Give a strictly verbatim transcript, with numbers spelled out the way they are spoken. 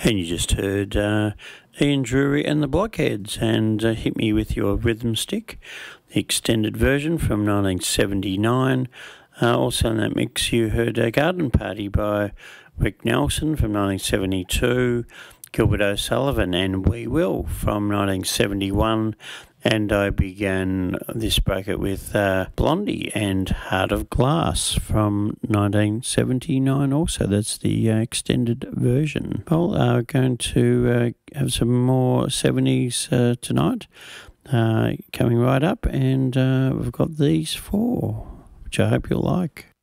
And you just heard uh, Ian Drury and the Blockheads and uh, Hit Me With Your Rhythm Stick, the extended version from nineteen seventy-nine. Uh, also in that mix you heard a Garden Party by Rick Nelson from nineteen seventy-two, Gilbert O'Sullivan and We Will from nineteen seventy-one, and I began this bracket with uh, Blondie and Heart of Glass from nineteen seventy-nine also. That's the uh, extended version. Well, uh, we're going to uh, have some more seventies uh, tonight uh, coming right up, and uh, we've got these four, which I hope you'll like.